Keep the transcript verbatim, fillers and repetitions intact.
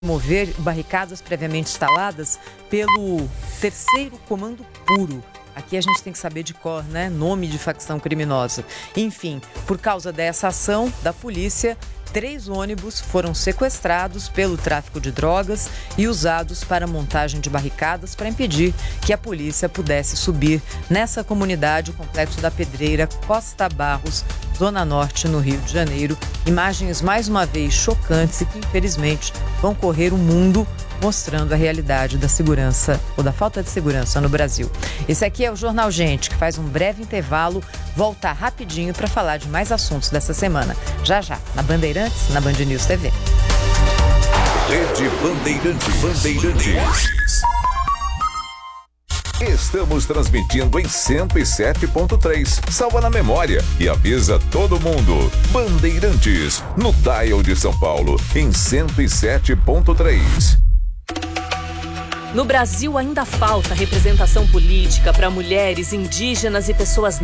mover barricadas previamente instaladas pelo terceiro Comando Puro. Aqui a gente tem que saber de cor, né? Nome de facção criminosa. Enfim, por causa dessa ação da polícia, três ônibus foram sequestrados pelo tráfico de drogas e usados para montagem de barricadas para impedir que a polícia pudesse subir nessa comunidade, o Complexo da Pedreira, Costa Barros, Zona Norte, no Rio de Janeiro. Imagens mais uma vez chocantes e que infelizmente vão correr o mundo, mostrando a realidade da segurança ou da falta de segurança no Brasil. Esse aqui é o Jornal Gente, que faz um breve intervalo, volta rapidinho para falar de mais assuntos dessa semana. Já já, na Bandeirantes, na Band News T V. Rede Bandeirantes. Bandeirantes. Estamos transmitindo em cento e sete ponto três. Salva na memória e avisa todo mundo. Bandeirantes, no dial de São Paulo, em cento e sete ponto três. No Brasil ainda falta representação política para mulheres, indígenas e pessoas